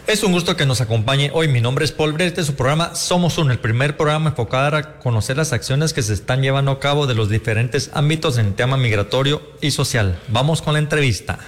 Es un gusto que nos acompañe hoy. Mi nombre es Paul Brett, su programa Somos Uno, el primer programa enfocado a conocer las acciones que se están llevando a cabo de los diferentes ámbitos en el tema migratorio y social. Vamos con la entrevista.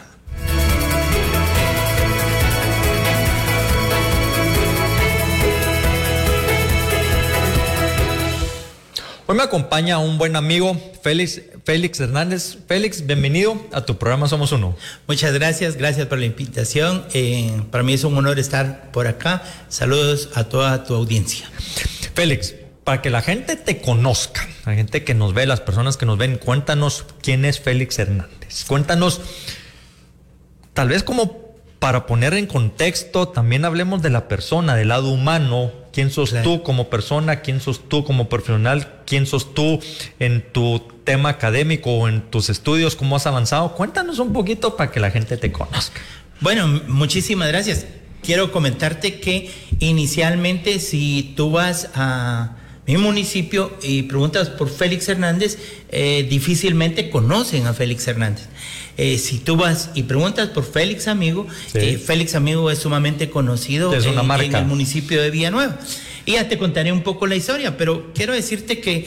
Hoy me acompaña un buen amigo, Félix Hernández. Félix, bienvenido a tu programa Somos Uno. Muchas gracias por la invitación. Para mí es un honor estar por acá. Saludos a toda tu audiencia. Félix, para que la gente te conozca, la gente que nos ve, las personas que nos ven, cuéntanos quién es Félix Hernández. Cuéntanos, tal vez como para poner en contexto, también hablemos de la persona, del lado humano. ¿Quién sos tú como persona? ¿Quién sos tú como profesional? ¿Quién sos tú en tu tema académico o en tus estudios? ¿Cómo has avanzado? Cuéntanos un poquito para que la gente te conozca. Bueno, muchísimas gracias. Quiero comentarte que inicialmente si tú vas a mi municipio y preguntas por Félix Hernández, difícilmente conocen a Félix Hernández. Si tú vas y preguntas por Félix Amigo, sí. Félix Amigo es sumamente conocido es una marca. En el municipio de Villanueva. Y ya te contaré un poco la historia, pero quiero decirte que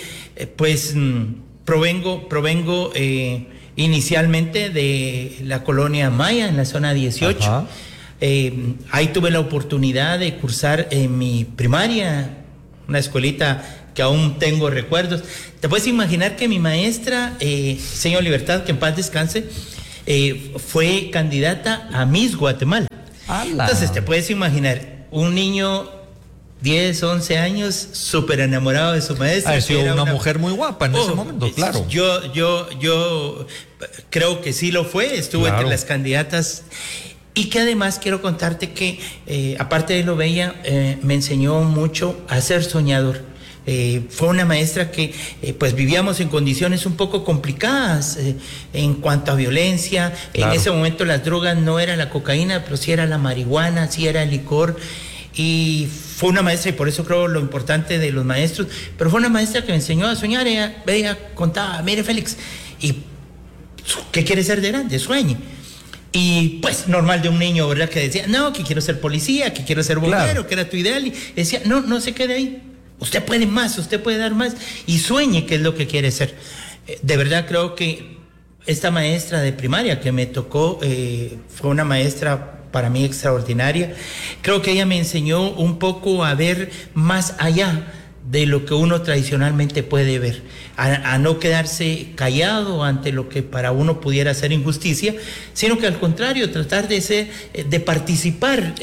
provengo inicialmente de la colonia Maya, en la zona 18. Ahí tuve la oportunidad de cursar en mi primaria, una escuelita que aún tengo recuerdos. Te puedes imaginar que mi maestra, señor Libertad, que en paz descanse, fue candidata a Miss Guatemala. ¡Hala! Entonces te puedes imaginar un niño 10, 11 años súper enamorado de su maestra. Ha sido una mujer muy guapa en ese momento, claro. Yo creo que sí lo fue, estuvo entre las candidatas. Y que además quiero contarte que aparte de lo bella, me enseñó mucho a ser soñador. Fue una maestra que pues vivíamos en condiciones un poco complicadas en cuanto a violencia. Claro. En ese momento las drogas no era la cocaína, pero sí era la marihuana, sí era el licor. Y fue una maestra, y por eso creo lo importante de los maestros, pero fue una maestra que me enseñó a soñar. Ella contaba, mire Félix, ¿y qué quiere ser de grande? Sueñe. Y pues normal de un niño, ¿verdad? Que decía, no, que quiero ser policía, que quiero ser bombero, claro, que era tu ideal. Y decía, no se quede ahí. Usted puede más, usted puede dar más. Y sueñe qué es lo que quiere ser. De verdad creo que esta maestra de primaria que me tocó fue una maestra para mí extraordinaria. Creo que ella me enseñó un poco a ver más allá de lo que uno tradicionalmente puede ver, a no quedarse callado ante lo que para uno pudiera ser injusticia, sino que al contrario, tratar de participar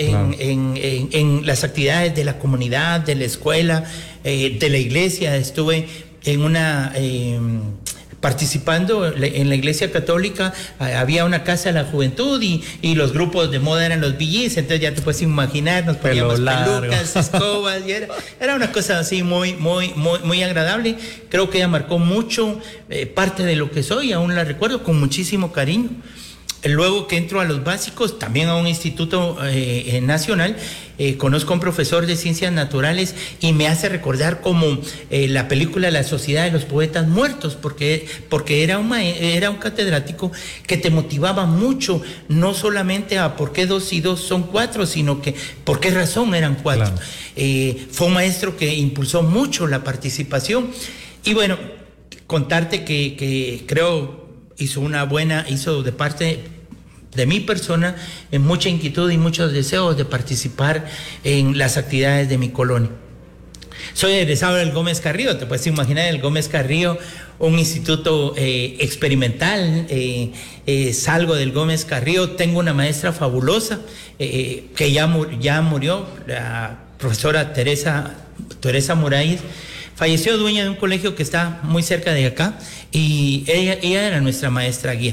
en las actividades de la comunidad, de la escuela, de la iglesia. Estuve en una participando en la iglesia católica. Había una casa de la juventud y los grupos de moda eran los VGs, entonces ya te puedes imaginar, nos poníamos pelucas, escobas, y era una cosa así muy agradable. Creo que ella marcó mucho parte de lo que soy, aún la recuerdo con muchísimo cariño. Luego que entro a los básicos, también a un instituto nacional, conozco a un profesor de ciencias naturales y me hace recordar como la película La Sociedad de los Poetas Muertos, porque era un catedrático que te motivaba mucho, no solamente a por qué 2 y 2 son 4, sino que por qué razón eran 4. Claro. Fue un maestro que impulsó mucho la participación. Y bueno, contarte que creo hizo de parte de mi persona mucha inquietud y muchos deseos de participar en las actividades de mi colonia. Soy egresado del Gómez Carrillo, te puedes imaginar el Gómez Carrillo, un instituto experimental. Salgo del Gómez Carrillo, tengo una maestra fabulosa que ya murió, la profesora Teresa Moraes. Falleció, dueña de un colegio que está muy cerca de acá, y ella era nuestra maestra guía.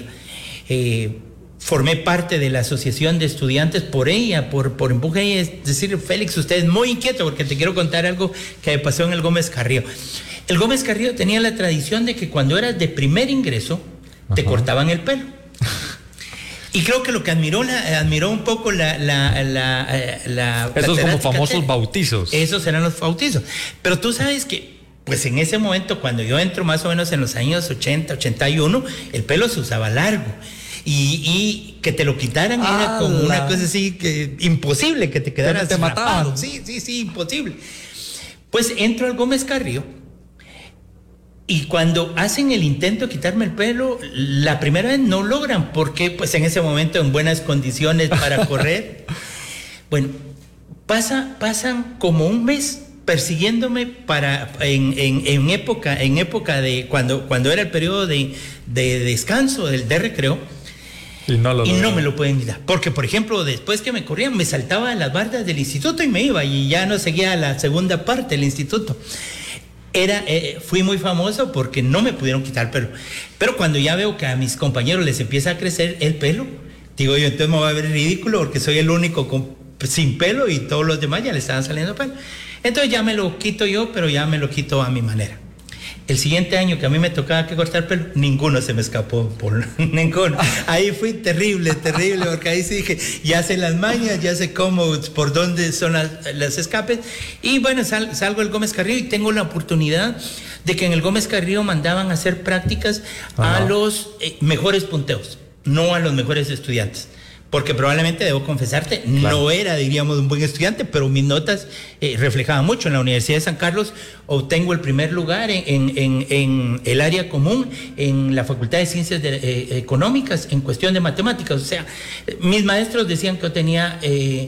Formé parte de la asociación de estudiantes por ella, por empuje. Es decir, Félix, usted es muy inquieto porque te quiero contar algo que me pasó en el Gómez Carrillo. El Gómez Carrillo tenía la tradición de que cuando eras de primer ingreso, te cortaban el pelo. Y creo que lo que admiró un poco esos como famosos bautizos. Esos eran los bautizos. Pero tú sabes que pues en ese momento, cuando yo entro más o menos en los años 80, 81, el pelo se usaba largo. Y que te lo quitaran era como una cosa así que imposible que te quedaras te mataban. Sí, imposible. Pues entro al Gómez Carrillo y cuando hacen el intento de quitarme el pelo, la primera vez no logran, porque pues en ese momento en buenas condiciones para correr. Bueno, pasan como un mes persiguiéndome en época de cuando era el periodo de descanso, de recreo. Y no me lo pueden quitar. Porque, por ejemplo, después que me corrían, me saltaba a las bardas del instituto y me iba, y ya no seguía la segunda parte del instituto. Fui muy famoso porque no me pudieron quitar el pelo. Pero cuando ya veo que a mis compañeros les empieza a crecer el pelo, digo yo, entonces me voy a ver ridículo porque soy el único sin pelo y todos los demás ya le estaban saliendo pelo. Entonces ya me lo quito yo, pero ya me lo quito a mi manera. El siguiente año que a mí me tocaba que cortar pelo, ninguno se me escapó, ninguno. Ahí fui terrible, porque ahí sí dije, ya sé las mañas, ya sé por dónde son las escapes. Y bueno, salgo del Gómez Carrillo y tengo la oportunidad de que en el Gómez Carrillo mandaban a hacer prácticas a los mejores punteos, no a los mejores estudiantes. Porque probablemente, debo confesarte, no era, diríamos, un buen estudiante, pero mis notas reflejaban mucho. En la Universidad de San Carlos obtengo el primer lugar en el área común, en la Facultad de Ciencias Económicas, en cuestión de matemáticas. O sea, mis maestros decían que yo tenía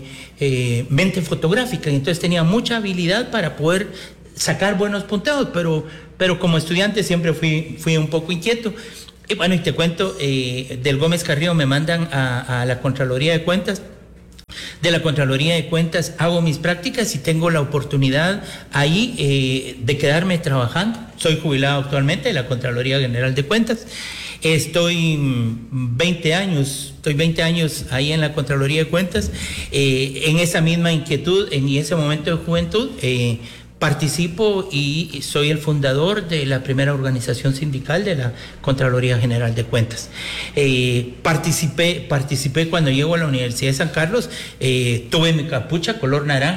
mente fotográfica, y entonces tenía mucha habilidad para poder sacar buenos punteos, pero como estudiante siempre fui un poco inquieto. Y bueno, y te cuento, del Gómez Carrillo me mandan a la Contraloría de Cuentas. De la Contraloría de Cuentas hago mis prácticas y tengo la oportunidad ahí de quedarme trabajando. Soy jubilado actualmente de la Contraloría General de Cuentas. Estoy 20 años ahí en la Contraloría de Cuentas. En esa misma inquietud, en ese momento de juventud, participo y soy el fundador de la primera organización sindical de la Contraloría General de Cuentas. Participé cuando llego a la Universidad de San Carlos, tuve mi capucha color naranja.